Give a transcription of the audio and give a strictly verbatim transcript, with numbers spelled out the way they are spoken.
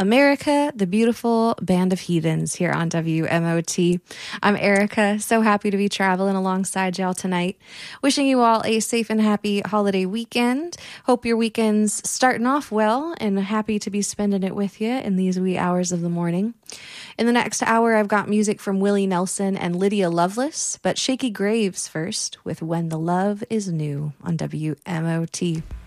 America, the beautiful band of heathens here on W M O T. I'm Erica, so happy to be traveling alongside y'all tonight. Wishing you all a safe and happy holiday weekend. Hope your weekend's starting off well and happy to be spending it with you in these wee hours of the morning. In the next hour, I've got music from Willie Nelson and Lydia Lovelace, but Shaky Graves first with When the Love is New on W M O T.